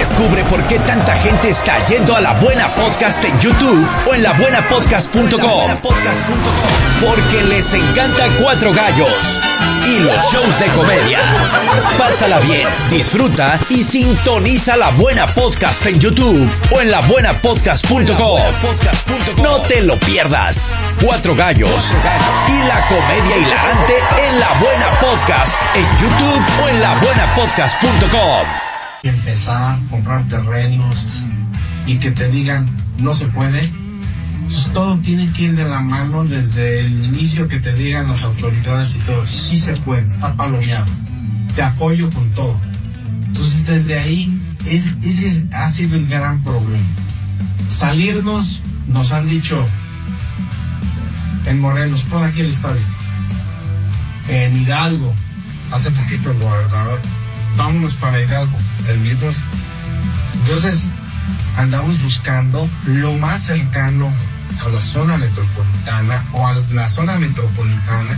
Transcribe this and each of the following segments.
Descubre por qué tanta gente está yendo a La Buena Podcast en YouTube o en labuenapodcast.com. Porque les encanta Cuatro Gallos y los shows de comedia. Pásala bien, disfruta y sintoniza La Buena Podcast en YouTube o en labuenapodcast.com. No te lo pierdas. Cuatro Gallos y la comedia hilarante en La Buena Podcast en YouTube o en labuenapodcast.com. Empezar a comprar terrenos y que te digan no se puede, pues todo tiene que ir de la mano desde el inicio, que te digan las autoridades y todo, sí se puede, está palomeado, te apoyo con todo. Entonces desde ahí ese ha sido el gran problema. Salirnos, nos han dicho en Morelos, pon aquí el estadio, en Hidalgo, hace poquito el gobernador, vámonos para Hidalgo, el miércoles. Entonces andamos buscando lo más cercano a la zona metropolitana o a la zona metropolitana.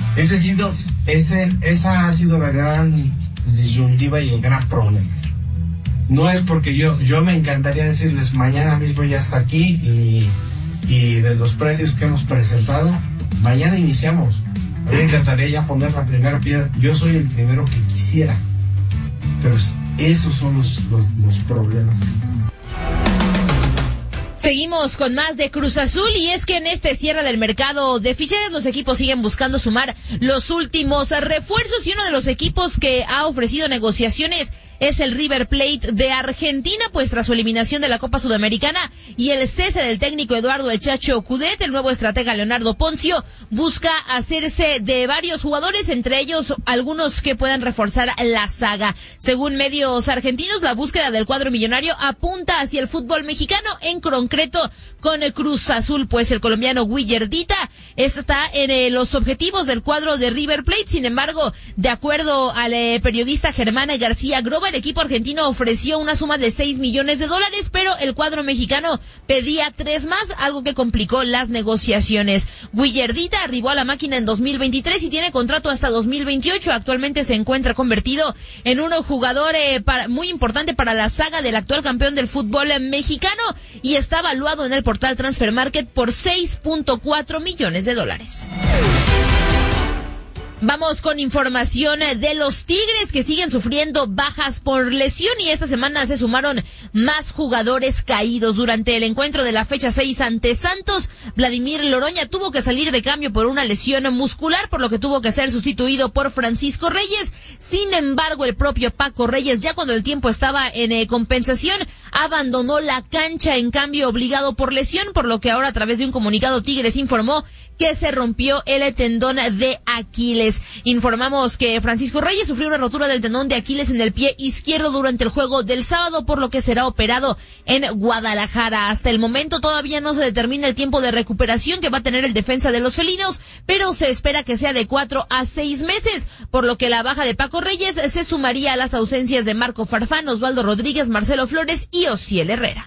Esa ha sido la gran disyuntiva y el gran problema. No es porque yo me encantaría decirles mañana mismo ya está aquí y de los predios que hemos presentado, mañana iniciamos. A mí me encantaría ya poner la primera piedra. Yo soy el primero que quisiera. Pero esos son los problemas. Seguimos con más de Cruz Azul, y es que en este cierre del mercado de fichajes los equipos siguen buscando sumar los últimos refuerzos, y uno de los equipos que ha ofrecido negociaciones es el River Plate de Argentina, pues tras su eliminación de la Copa Sudamericana y el cese del técnico Eduardo El Chacho Coudet, el nuevo estratega Leonardo Poncio busca hacerse de varios jugadores, entre ellos algunos que puedan reforzar la saga. Según medios argentinos, la búsqueda del cuadro millonario apunta hacia el fútbol mexicano, en concreto con el Cruz Azul, pues el colombiano Guillardita está en los objetivos del cuadro de River Plate. Sin embargo, de acuerdo al periodista Germán García Groba, el equipo argentino ofreció una suma de $6 millones, pero el cuadro mexicano pedía 3 más, algo que complicó las negociaciones. Guillardita arribó a la máquina en 2023 y tiene contrato hasta 2028. Actualmente se encuentra convertido en un jugador muy importante para la saga del actual campeón del fútbol mexicano, y está evaluado en el portal Transfer Market por $6.4 millones. Vamos con información de los Tigres, que siguen sufriendo bajas por lesión, y esta semana se sumaron más jugadores caídos. Durante el encuentro de la fecha 6 ante Santos, Vladimir Loroña tuvo que salir de cambio por una lesión muscular, por lo que tuvo que ser sustituido por Francisco Reyes. Sin embargo, el propio Paco Reyes, ya cuando el tiempo estaba en compensación, abandonó la cancha en cambio obligado por lesión, por lo que ahora, a través de un comunicado, Tigres informó que se rompió el tendón de Aquiles. Informamos que Francisco Reyes sufrió una rotura del tendón de Aquiles en el pie izquierdo durante el juego del sábado, por lo que será operado en Guadalajara. Hasta el momento todavía no se determina el tiempo de recuperación que va a tener el defensa de los felinos, pero se espera que sea de 4 a 6 meses, por lo que la baja de Paco Reyes se sumaría a las ausencias de Marco Farfán, Osvaldo Rodríguez, Marcelo Flores y Osiel Herrera.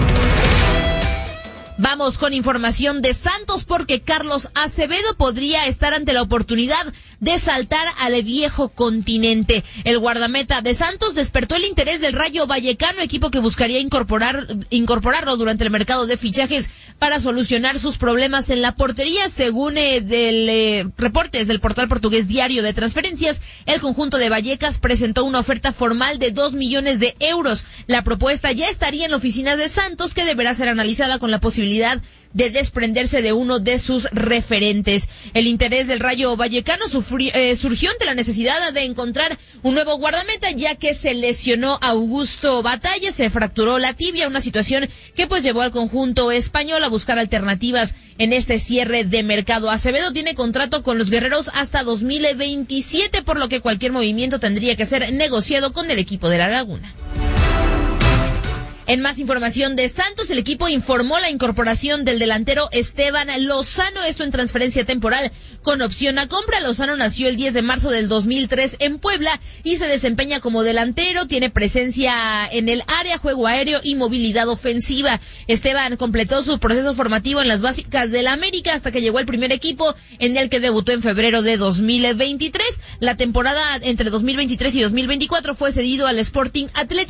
Vamos con información de Santos, porque Carlos Acevedo podría estar ante la oportunidad de saltar al viejo continente. El guardameta de Santos despertó el interés del Rayo Vallecano, equipo que buscaría incorporarlo durante el mercado de fichajes para solucionar sus problemas en la portería. Según reportes del portal portugués Diario de Transferencias, el conjunto de Vallecas presentó una oferta formal de 2 millones de euros. La propuesta ya estaría en la oficina de Santos, que deberá ser analizada con la posibilidad de desprenderse de uno de sus referentes. El interés del Rayo Vallecano surgió ante la necesidad de encontrar un nuevo guardameta, ya que se lesionó Augusto Batalla, se fracturó la tibia, una situación que pues llevó al conjunto español a buscar alternativas en este cierre de mercado. Acevedo tiene contrato con los guerreros hasta 2027, por lo que cualquier movimiento tendría que ser negociado con el equipo de La Laguna. En más información de Santos, el equipo informó la incorporación del delantero Esteban Lozano, esto en transferencia temporal con opción a compra. Lozano nació el 10 de marzo del 2003 en Puebla y se desempeña como delantero, tiene presencia en el área, juego aéreo y movilidad ofensiva. Esteban completó su proceso formativo en las básicas del América hasta que llegó al primer equipo, en el que debutó en febrero de 2023. La temporada entre 2023 y 2024 fue cedido al Sporting Atlético